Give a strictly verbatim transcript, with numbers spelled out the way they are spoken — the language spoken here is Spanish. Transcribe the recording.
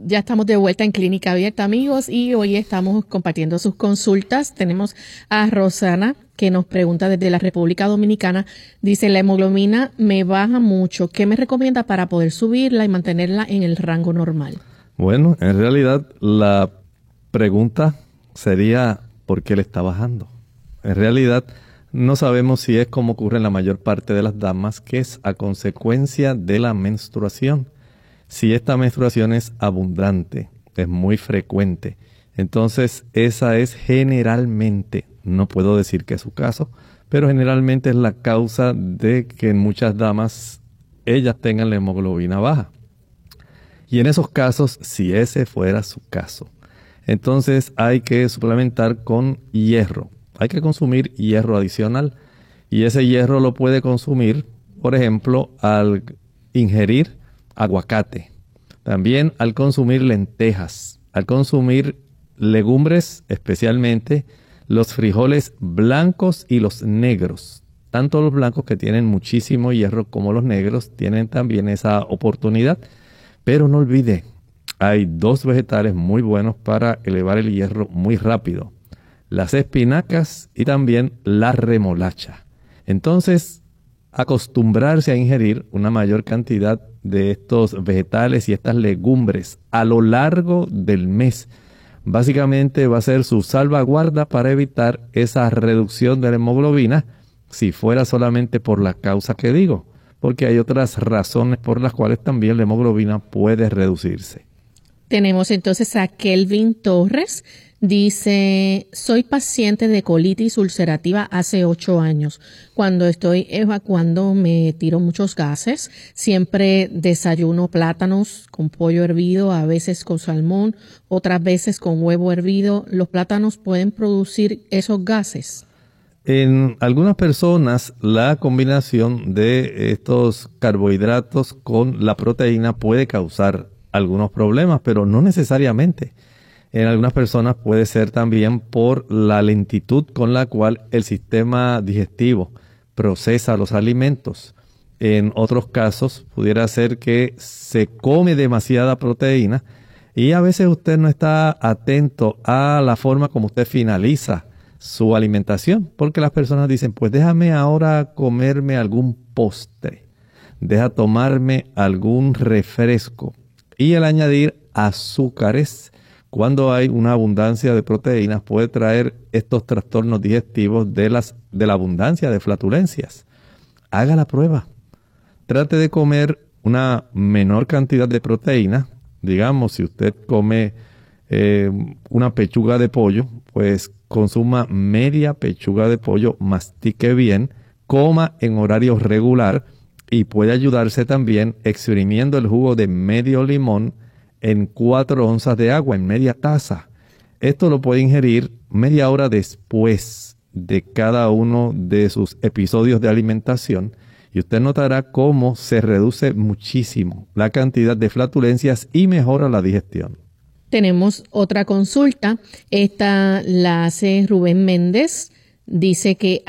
Ya estamos de vuelta en Clínica Abierta, amigos, y hoy estamos compartiendo sus consultas. Tenemos a Rosana, que nos pregunta desde la República Dominicana. Dice, la hemoglobina me baja mucho. ¿Qué me recomienda para poder subirla y mantenerla en el rango normal? Bueno, en realidad la pregunta sería, ¿por qué le está bajando? En realidad no sabemos si es como ocurre en la mayor parte de las damas, que es a consecuencia de la menstruación. Si esta menstruación es abundante, es muy frecuente, entonces esa es generalmente, no puedo decir que es su caso, pero generalmente es la causa de que en muchas damas ellas tengan la hemoglobina baja. Y en esos casos, si ese fuera su caso, entonces hay que suplementar con hierro. Hay que consumir hierro adicional y ese hierro lo puede consumir, por ejemplo, al ingerir aguacate, también al consumir lentejas, al consumir legumbres, especialmente los frijoles blancos y los negros. Tanto los blancos, que tienen muchísimo hierro, como los negros tienen también esa oportunidad. Pero no olvide, hay dos vegetales muy buenos para elevar el hierro muy rápido: las espinacas y también la remolacha. Entonces, acostumbrarse a ingerir una mayor cantidad de estos vegetales y estas legumbres a lo largo del mes, básicamente va a ser su salvaguarda para evitar esa reducción de la hemoglobina, si fuera solamente por la causa que digo, porque hay otras razones por las cuales también la hemoglobina puede reducirse. Tenemos entonces a Kelvin Torres. Dice, soy paciente de colitis ulcerativa hace ocho años. Cuando estoy evacuando me tiro muchos gases. Siempre desayuno plátanos con pollo hervido, a veces con salmón, otras veces con huevo hervido. ¿Los plátanos pueden producir esos gases? En algunas personas, la combinación de estos carbohidratos con la proteína puede causar algunos problemas, pero no necesariamente. En algunas personas puede ser también por la lentitud con la cual el sistema digestivo procesa los alimentos. En otros casos pudiera ser que se come demasiada proteína y a veces usted no está atento a la forma como usted finaliza su alimentación, porque las personas dicen, pues déjame ahora comerme algún postre, deja tomarme algún refresco, y el añadir azúcares cuando hay una abundancia de proteínas puede traer estos trastornos digestivos de, las, de la abundancia de flatulencias. Haga la prueba. Trate de comer una menor cantidad de proteína. Digamos, si usted come eh, una pechuga de pollo, pues consuma media pechuga de pollo, mastique bien, coma en horario regular y puede ayudarse también exprimiendo el jugo de medio limón en cuatro onzas de agua, en media taza. Esto lo puede ingerir media hora después de cada uno de sus episodios de alimentación y usted notará cómo se reduce muchísimo la cantidad de flatulencias y mejora la digestión. Tenemos otra consulta. Esta la hace Rubén Méndez. Dice que